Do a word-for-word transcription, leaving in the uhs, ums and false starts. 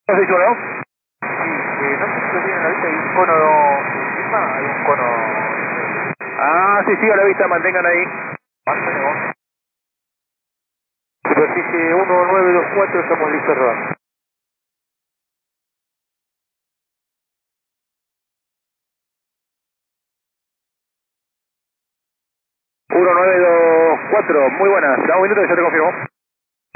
¿Has dicho no? Sí, eh, no sé si lo tienen a la vista, hay un cono encima, hay un cono... Ah, sí, sí, a la vista, mantengan ahí. Mantenemos. Superficie uno nueve dos cuatro, estamos listos a rodar. uno nueve dos cuatro, muy buenas. Da un minuto que yo te confirmo.